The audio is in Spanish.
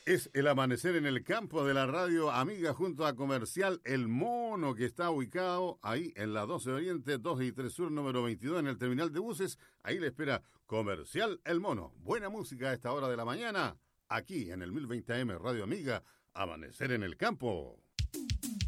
Es el amanecer en el campo de la radio amiga junto a Comercial El Mono, que está ubicado ahí en la 12 Oriente, 2 y 3 Sur, número 22, en el terminal de buses. Ahí le espera Comercial El Mono. Buena música a esta hora de la mañana, aquí en el 1020 AM Radio Amiga, Amanecer en el Campo.